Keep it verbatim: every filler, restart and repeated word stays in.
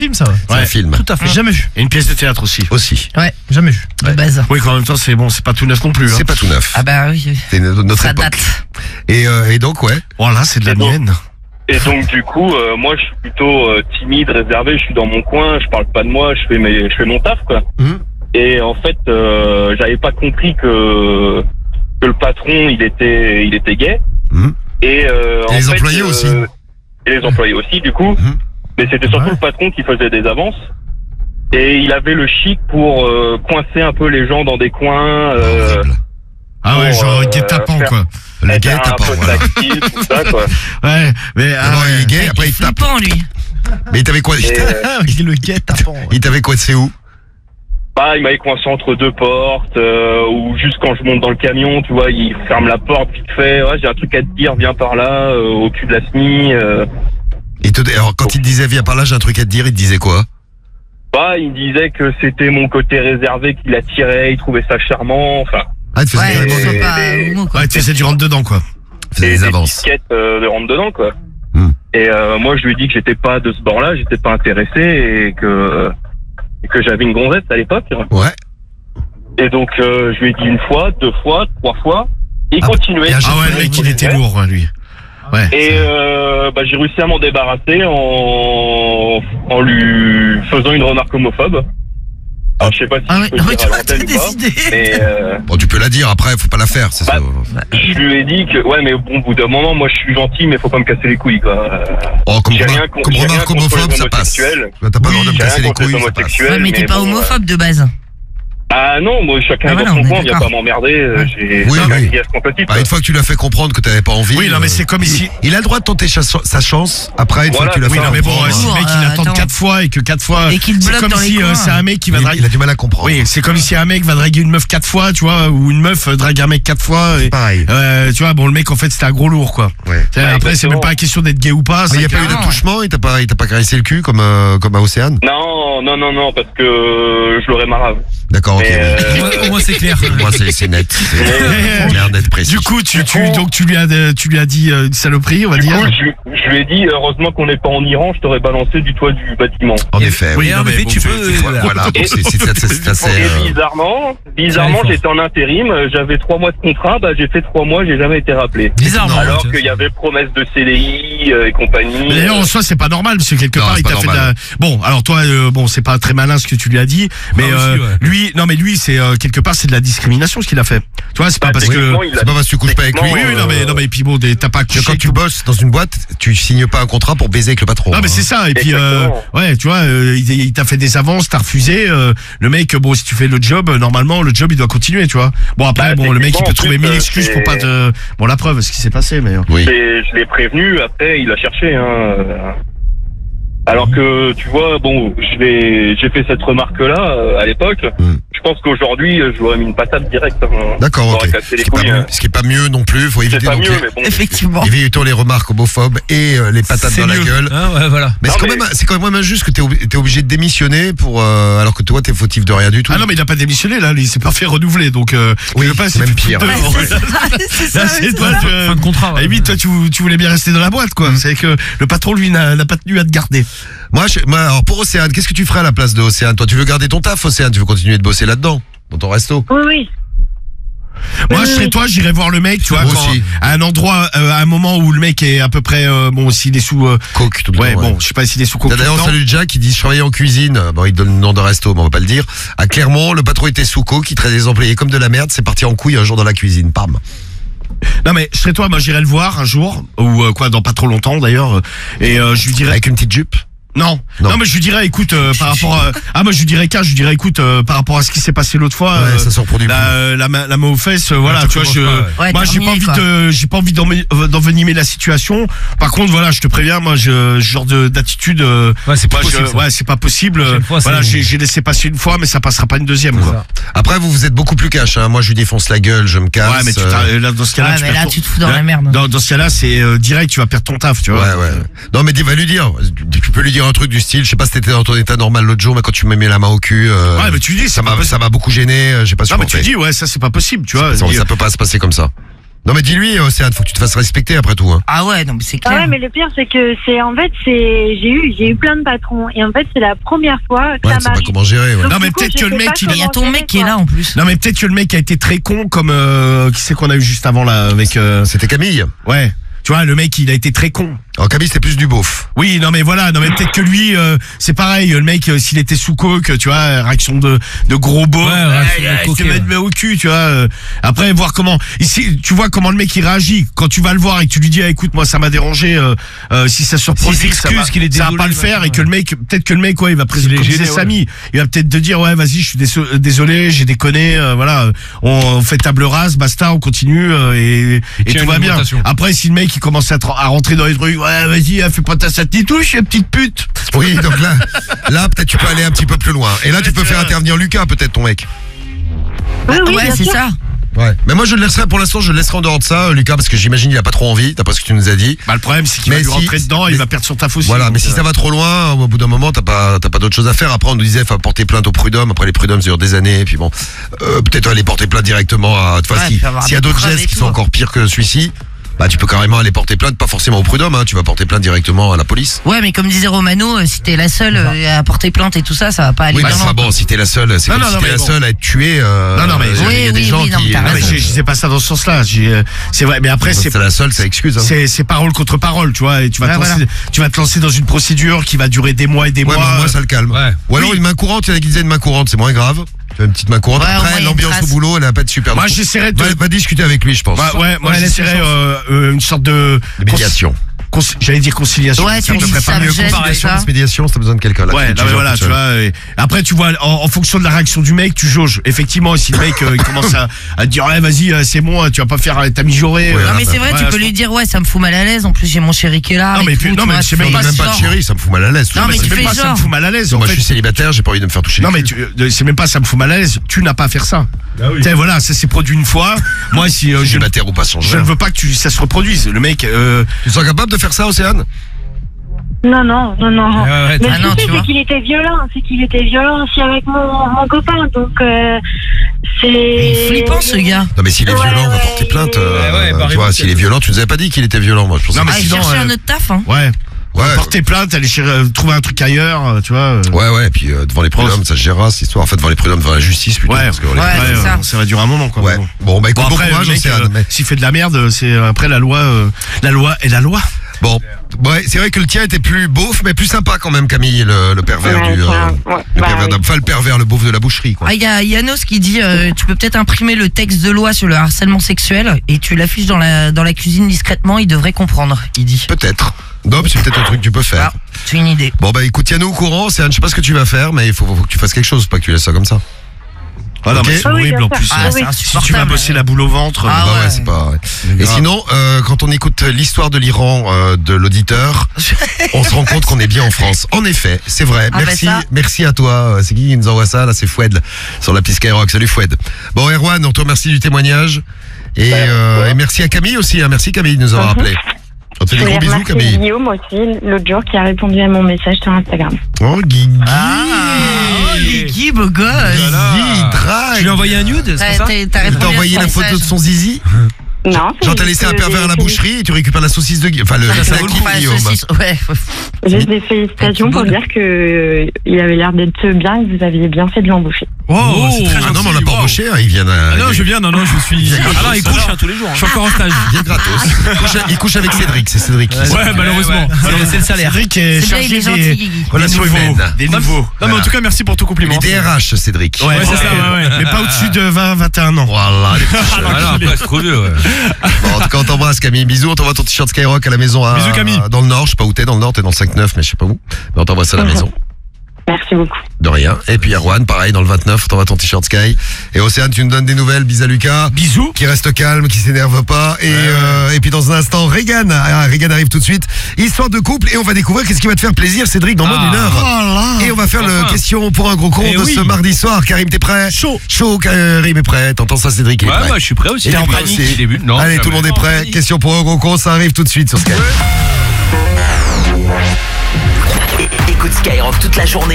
film, ça. C'est Ouais. un film. Tout à fait. Jamais vu. Et une pièce de théâtre aussi. Aussi. Ouais, jamais vu. De Ouais. base. Oui, quand en même temps, c'est bon, c'est pas tout neuf non plus. Hein. C'est pas tout neuf. Ah bah oui. C'est no- notre Ça époque. date. Et, euh, et donc, ouais. Voilà, c'est de la C'est bon. mienne. Et donc du coup, euh, moi je suis plutôt euh, timide, réservé, je suis dans mon coin, je parle pas de moi, je fais mes, je fais mon taf quoi. Mhm. Et en fait, euh, j'avais pas compris que que le patron il était il était gay. Mhm. Et, euh, Et en les fait, employés aussi. Et les employés aussi du coup. Mhm. Mais c'était surtout Ouais. le patron qui faisait des avances. Et il avait le chic pour euh, coincer un peu les gens dans des coins. Euh, Horrible. Ah ouais, pour, genre euh, guet-apens, faire- quoi. Le être gay un tapant, peu voilà. tactile, tout ça quoi. Ouais, mais ah D'abord, il ouais. est gay, après il tape. Flippant, lui. Mais il t'avait quoi Et, euh, Ah, il le guette tapant. Il t'avait quoi, c'est où? Bah, il m'avait coincé entre deux portes, euh, ou juste quand je monte dans le camion, tu vois, il ferme la porte vite fait. Ouais, j'ai un truc à te dire, viens par là, euh, au cul de la S M I. Euh. Il te... Alors, quand il te disait, viens par là, j'ai un truc à te dire, il te disait quoi? Bah, il me disait que c'était mon côté réservé qui l'attirait, il trouvait ça charmant, enfin, Ah, il te faisait Ouais, carrément c'est des- pas des- homo, quoi. Ouais, tu sais, c'est du rentre dedans, quoi. il faisait des, des des avances. disquettes euh, de rentre dedans, quoi. Hmm. Et euh, moi, je lui ai dit que j'étais pas de ce bord-là, j'étais pas intéressé et que et que j'avais une gonzesse à l'époque. Ouais. Et donc, euh, je lui ai dit une fois, deux fois, trois fois, et il Ah, continuait. et un Ah ouais, le mec, il était lourd, hein, lui. Ouais. Et euh, bah, j'ai réussi à m'en débarrasser en, en lui faisant une remarque homophobe. Alors je sais pas si Ah je oui, peux non, le mais dire à toi, t'as l'antenne ou pas, décidé. mais euh, Bon, tu peux la dire après, faut pas la faire. C'est Bah, ça. je lui ai dit que ouais, mais bon, au bout d'un moment, moi je suis gentil, mais faut pas me casser les couilles quoi. Euh, Oh, comme, j'ai remar- rien con- comme j'ai rien remarque contre homophobe, les ça passe. homosexuels. Là, t'as pas le droit de me J'ai casser rien les contre les couilles, ça passe. homosexuels. Ouais, mais t'es mais pas bon, homophobe de base. Ah non, moi chacun Ah est voilà, dans on son est coin, viens d'accord. pas m'emmerder. euh, J'ai Oui, j'ai un oui. gaz compatible. Bah, une fois que tu l'as fait comprendre que t'avais pas envie. Oui, non, mais euh, c'est comme ici. Il a le droit de tenter cha- sa chance après, une Voilà, fois que tu l'as Oui, fait non, mais bon, comprendre. si le mec, il Euh, attend attends. quatre fois et que quatre fois. Et qu'il te c'est bloque comme dans les si euh, coins. c'est un mec qui va Il, draguer. il a du mal à comprendre. Oui, c'est comme si un mec va draguer une meuf quatre fois, tu vois, ou une meuf euh, drague un mec quatre fois. Et, Pareil. euh, tu vois, bon, le mec, en fait, c'était un gros lourd, quoi. Ouais. Tu sais, Ouais, après, c'est exactement. même pas la question d'être gay ou pas. Mais il n'y a c'est pas eu que- d'attouchement, il t'a pas, il t'a pas caressé le cul comme, euh, comme à Océane? Non, non, non, non, parce que je l'aurais marave. D'accord, ok. Mais, bon. euh, Au moins, au moins, c'est clair. Moi, c'est c'est net. C'est c'est clair, net, précis. Du coup, tu, Du tu, coup- donc, tu lui as, tu lui as dit euh, une saloperie, on va Du dire. coup, je, je lui ai dit, heureusement qu'on n'est pas en Iran, je t'aurais balancé du toit du bâtiment. En effet. Oui, Et non, en mais effet, bon, tu c'est- peux. c'est- euh, Voilà, donc c'est c'est- c'est- c'est assez. Et euh, bizarrement, bizarrement, Ça, j'étais en intérim, euh, j'avais trois mois de contrat, bah j'ai fait trois mois, j'ai jamais été rappelé. Bizarrement. Alors tiens. qu'il y avait promesse de C D I euh, et compagnie. Mais d'ailleurs, en soi, c'est pas normal, parce que quelque Non, part, c'est il pas t'a fait de la... normal. Bon, alors toi, euh, bon, c'est pas très malin ce que tu lui as dit, mais Ah, aussi, euh, ouais. lui, non, mais lui, c'est euh, quelque part, c'est de la discrimination ce qu'il a fait. Tu vois, c'est pas Bah, parce que. techniquement, il a- C'est pas parce que tu couches pas avec lui. Oui, oui, non, mais, non, mais puis bon, des- t'as pas Que couché. quand tu bosses dans une boîte, tu signes pas un contrat pour baiser avec le patron. Non, mais hein. c'est ça, et puis, euh, Exactement. ouais, tu vois, euh, il, il t'a fait des avances, t'as refusé, euh, le mec, bon, si tu fais le job, euh, normalement, le job, il doit continuer, tu vois. Bon, après, Bah, bon, le mec, il peut techniquement, trouver en plus, mille euh, excuses pour c'est- pas te. Bon, la preuve, ce qui s'est passé, mais. Oui. Et je l'ai prévenu, après il a cherché. Hein. euh. Alors que tu vois, bon, je l'ai- j'ai fait cette remarque-là euh, à l'époque. Mm. Je pense qu'aujourd'hui, euh, je lui aurais mis une patate directe. hein. D'accord, J'aurais ok. cassé Ce les qui est pas couilles, mieux- hein. ce qui est pas mieux non plus, faut C'est éviter pas donc mieux, les- mais bon. Effectivement. évitons les remarques homophobes et euh, les patates C'est dans la mieux. gueule. Hein, ouais, voilà. Mais Non, c'est quand mais- même, c'est quand même injuste que t'es obli- t'es obligé de démissionner pour, euh, alors que toi t'es fautif de rien du tout. Ah non, mais il a pas démissionné, là, il s'est pas fait renouveler, donc, euh, Oui, quelque part, c'est il s'est même fait pire. foutre Ouais, dehors. c'est ça, c'est Là, ça, c'est c'est toi, ça. tu- Fin de contrat. À ouais. la limite, toi, tu, tu voulais bien rester dans la boîte, quoi. C'est que le patron, lui, n'a n'a pas tenu à te garder. Moi, je- moi, alors pour Océane, qu'est-ce que tu ferais à la place de Océane? Toi, tu veux garder ton taf, Océane? Tu veux continuer de bosser là-dedans, dans ton resto? Oui, oui. Moi, Oui, je serais oui. toi, j'irais voir le mec, tu vois, Moi quand, aussi. à un endroit, euh, à un moment où le mec est à peu près, euh, bon, s'il est sous, euh, Coke tout le ouais, temps. bon, je sais pas s'il est sous coke tout le D'ailleurs, temps. salut Jack, qui dit je travaillais en cuisine. Bon, il donne le nom de resto, mais on va pas le dire. À Clermont, le patron était sous coke, il traitait les employés comme de la merde. C'est parti en couille un jour dans la cuisine. Pam. Non, mais je serais toi, moi, j'irais le voir un jour, ou euh, quoi, dans pas trop longtemps, d'ailleurs, euh, et euh, je lui dirais. Avec une petite jupe. Non, non, Non. mais je lui dirais, écoute, euh, par rapport à, ah, moi, je lui dirais qu'à, je lui dirais, écoute, euh, par rapport à ce qui s'est passé l'autre fois, Ouais, euh, ça se reproduit plus. la, la, main- la main aux fesses, euh, voilà, tu tu vois, commences je, pas, ouais. Ouais, moi, j'ai pas terminé, envie quoi. de, j'ai pas envie d'enve- euh, d'envenimer la situation. Par contre, voilà, je te préviens, moi, je, ce genre de, d'attitude, euh, Ouais, c'est pas moi, je- possible. ça. ouais, c'est pas possible. Prochaine fois, voilà, c'est- j'ai, j'ai laissé passer une fois, mais ça passera pas une deuxième, C'est quoi. ça. Après, vous, vous êtes beaucoup plus cash, hein. Moi, je lui défonce la gueule, je me casse. Ouais, mais tu euh, t'as- là, dans ce cas-là, Ouais, tu mais perds là, ton- tu te fous dans là, la merde. Dans, dans ce cas-là, c'est euh, direct, tu vas perdre ton taf, tu vois. Ouais, ouais. Non, mais dis, va lui dire. Tu tu peux lui dire un truc du style, je sais pas si t'étais dans ton état normal l'autre jour, mais quand tu m'as mis la main au cul, euh, Ouais, mais tu dis, ça c'est pas m'a, possible. ça m'a beaucoup gêné, euh, j'ai pas Non, mais supporté. tu dis, ouais, ça, c'est pas possible, tu vois. ça, Dis- ça peut pas se passer comme ça. Non mais dis-lui, Océane, faut que tu te fasses respecter après tout. Hein. Ah ouais, non mais c'est Ah clair. ouais, mais le pire, c'est que c'est en fait, c'est j'ai eu, j'ai eu plein de patrons et en fait, c'est la première fois que Ouais, ça tu sais pas m'arrive. comment gérer. Ouais. Donc, Non, mais du coup, peut-être je que le sais mec, pas il- Il y a comment ton gérer, mec qui est quoi. là en plus. Non mais peut-être que le mec a été très con comme euh, qui c'est qu'on a eu juste avant là avec euh, C'était Camille. ouais. Tu vois, le mec, il a été très con. Alors Camille, c'était plus du beauf. Oui, non mais voilà, non mais peut-être que lui, euh, c'est pareil, le mec, euh, s'il était sous coke, tu vois, réaction de, de gros beau, Ouais, réaction de il se coquet, met ouais. met au cul, tu vois. euh, après, voir comment, ici, tu vois comment le mec il réagit quand tu vas le voir et que tu lui dis, ah, écoute, moi ça m'a dérangé, euh, euh, si ça se reproduit, S'il ça s'excuse va, qu'il est ça va désolé, pas le faire machin, et que le mec, peut-être que le mec, ouais, il va S'il est présenter comme gêné, disait ouais. Samy, il va peut-être te dire, ouais, vas-y, je suis déso- désolé, j'ai déconné, euh, voilà, on, on fait table rase, basta, on continue euh, et, et tient tout une va bien. augmentation. Après, si le mec il commence à, tra- à rentrer dans les trucs, ouais, vas-y, fais pas ta satine touche, petite pute. Oui, donc là, là peut-être tu peux aller un petit peu plus loin. Et là, tu peux faire intervenir Lucas, peut-être ton mec. Oui, oui, ouais, bien c'est sûr. ça. Ouais. Mais moi, je le laisserai pour l'instant, je le laisserai en dehors de ça, euh, Lucas, parce que j'imagine il a pas trop envie, d'après ce que tu nous as dit. Bah, le problème, c'est qu'il Mais va lui si- rentrer dedans et mais- il va perdre son taf aussi. Voilà, donc, mais si euh, ça va trop loin, au bout d'un moment, t'as pas, t'as pas d'autre chose à faire. Après, on nous disait, faut porter plainte au prud'homme. Après, les prud'hommes durent des années. Et puis bon, euh, peut-être aller porter plainte directement à. Enfin, Ouais, si- puis avoir s'il y a des d'autres preuves gestes et qui tout. sont encore pires que celui-ci, bah, tu peux carrément aller porter plainte, pas forcément au prud'homme. Hein, tu vas porter plainte directement à la police. Ouais, mais comme disait Romano, euh, si t'es la seule euh, à porter plainte et tout ça, ça va pas aller Oui, bien mais loin. enfin bon, si t'es la seule, c'est Non, comme non, si non, t'es mais la bon. seule à être tuée. Euh, Non, non, mais- il y a- Oui, il y a des oui, gens oui, non, qui. mais t'as non, mais raison. je, je disais pas ça dans ce sens-là. J'ai, euh, c'est vrai, mais après, c'est, C'est la seule, ça excuse. Hein. c'est, c'est parole contre parole, tu vois, et tu vas, Ouais, te lancer, voilà. tu vas te lancer dans une procédure qui va durer des mois et des Ouais, mois. mais moi, ça le calme. Ouais. Ou alors Oui. une main courante, il y en a qui disaient une main courante, c'est moins grave. Tu as une petite main courante. Ouais, au moins, il y Après, a une l'ambiance trace. au boulot, elle va pas être super. Moi, Donc, j'essaierais de, va, va discuter avec lui, je pense. bah, ouais, moi, Ouais, j'essaierais, laisse-lui euh, euh, une sorte de, De médiation. cons- j'allais dire conciliation. Ouais, ça tu me lui dis ferait ça pas me mieux. gêne, Conciliation, ça. plus médiation, si t'as besoin de quelqu'un là. Ouais, tu- non, tu mais gères voilà, tout tu seul. vois. et après, tu vois, en, en fonction de la réaction du mec, tu jauges. Effectivement, si le mec euh, il commence à, à te dire, ouais, vas-y, euh, c'est bon, tu vas pas faire, ta mijaurée. Ouais, euh, Non, mais c'est vrai, ouais, tu à peux ce lui dire, ouais, ça me fout mal à l'aise. En plus, j'ai mon chéri qui est là. Non, et mais tout, puis- tu non, mais vois, c'est tu même fais pas Même pas de genre. chérie, ça me fout mal à l'aise. Non, mais c'est tu même fais pas ça me genre. fout mal à l'aise. En Moi, je fait, suis célibataire, j'ai pas envie de me faire toucher. non, les mais couilles. tu, euh, c'est même pas ça me fout mal à l'aise. Tu n'as pas à faire ça. Tu sais, voilà, ça s'est produit une fois. Moi, si euh, je, Célibataire ou pas sans je ne veux pas que tu, ça se reproduise. Le mec, euh, Tu te sens capable de faire ça, Océane? Non, non, non, non. Ouais, ouais, Mais ah ce non, que tu c'est, vois. c'est qu'il était violent, c'est qu'il était violent aussi avec mon, mon copain, donc euh, c'est. Il est flippant, ce gars. Non, mais s'il est Ouais, violent, on va ouais, porter plainte. euh, Ouais, ouais, tu barrez-vous, vois, s'il est c'est- violent, tu nous avais pas dit qu'il était violent, moi. Je pensais Non, que- mais Ah, il sinon, cherchait euh, un autre taf, hein. ouais. Ouais. Porter plainte, aller cher- euh, trouver un truc ailleurs, euh, tu vois. euh, Ouais, ouais, et puis euh, devant les prud'hommes, ça se gérera, cette histoire. En fait, devant les prud'hommes, devant la justice, plutôt. Ouais, parce que les ouais, prud'hommes- c'est ça. euh, ça va durer un moment, quoi. Ouais. Bon. Bon, bah écoute, Bon, bon après, courage, le mec, Océane. euh, mais- s'il fait de la merde, c'est après la loi, euh, la loi est la loi. Bon, ouais, c'est vrai que le tien était plus beauf, mais plus sympa quand même, Camille, le, le pervers Ouais, du. euh, tiens, ouais, le bah pervers oui. d'homme. Enfin, le pervers, le beauf de la boucherie, quoi. Ah, il y a Yanos qui dit, euh, tu peux peut-être imprimer le texte de loi sur le harcèlement sexuel et tu l'affiches dans la, dans la cuisine discrètement, il devrait comprendre, il dit. Peut-être. Non, mais c'est peut-être un truc que tu peux faire. Ah, c'est une idée. Bon, bah écoute, tiens-nous au courant, Océane, je sais pas ce que tu vas faire, mais il faut, faut que tu fasses quelque chose, pas que tu laisses ça comme ça. Ah non, Ok. mais c'est Ah oui, horrible bien en plus. sûr. Ah, euh, c'est oui. Si tu vas insupportable. bosser la boule au ventre. Ah bah ouais, ouais. c'est pas. ouais. Et grave. sinon, euh, quand on écoute l'histoire de l'Iran euh, de l'auditeur, on se rend compte qu'on est bien en France. En effet, c'est vrai. Ah bah Merci, ça. merci à toi. Euh, C'est qui qui nous envoie ça? Là, c'est Foued sur la piste Skyrock. Salut Foued. Bon, Erwan, on te remercie du témoignage et, euh, et merci à Camille aussi. Hein. Merci Camille de nous avoir appelé. On te fait Je des gros voulais bisous, remercier Camille. Guillaume aussi, l'autre jour, qui a répondu à mon message sur Instagram. Oh, Guigui. Ah, Guigui, beau gosse. Guigui, drague. Tu lui as envoyé un nude, c'est T'as ça t'as- t'as Il t'a répondu à envoyé son la photo de message. son zizi. Non, Genre, t'as laissé un pervers à la boucherie et tu récupères la saucisse de Guillaume. Enfin, le, Ça, la ça vaut le coup, kiff, pas la Guillaume. saucisse. Ouais. Juste des félicitations pour Boule. dire que euh, il avait l'air d'être bien et que vous aviez bien fait de l'embaucher. Oh, c'est très Ah non, mais on l'a gentil, pas wow. embauché, hein, il vient d'un. Ah non, je viens, non, non, je suis. Ah non, il couche hein, tous les jours. Je suis encore en stage. Il vient gratos. Il couche, il couche avec Cédric, c'est Cédric. qui s'en Ouais, occupe. malheureusement. C'est- C'est le salaire. Cédric est C'est bien, il chargé est gentil, des, Guigui. Relation des nouveaux. humaine. Des Non, nouveaux. Non, mais en Voilà. tout cas, merci pour ton Il compliment. est D R H, Cédric. Ouais, Ouais, c'est ça, ouais, ouais. Mais pas au-dessus de vingt, vingt et un ans. Voilà. les petits cheveux. Ah non, presque trop vieux, ouais. Bon, en tout cas, on t'embrasse, Camille. Bisous. On t'envoie ton t-shirt Skyrock à la maison. À, Bisous, Camille. Dans le Nord. Je sais pas où t'es dans le Nord. T'es dans le cinq neuf, mais je sais pas où. Mais on t'envoie ça à la Mhm. maison. Merci beaucoup. De rien. Et puis Erwan, pareil, dans le vingt-neuf, on t'envoie ton t-shirt Sky. Et Océane, tu nous donnes des nouvelles. Bis à Lucas. Bisous. Qui reste calme, qui s'énerve pas. Et, euh, et puis dans un instant, Regan. Ah, Regan arrive tout de suite. Histoire de couple. Et on va découvrir qu'est-ce qui va te faire plaisir, Cédric, dans moins Ah. d'une heure. Et on va faire le Enfin. question pour un gros con Eh de oui. ce mardi soir. Karim, t'es prêt? Chaud. Chaud, Karim est prêt. T'entends ça, Cédric? Il est Ouais, prêt. moi, je suis prêt aussi. Il est J'ai prêt pas aussi. dit début. Non, Allez, jamais. tout le monde est prêt. Question pour un gros con, ça arrive tout de suite sur Sky. Écoute Skyrock toute la journée.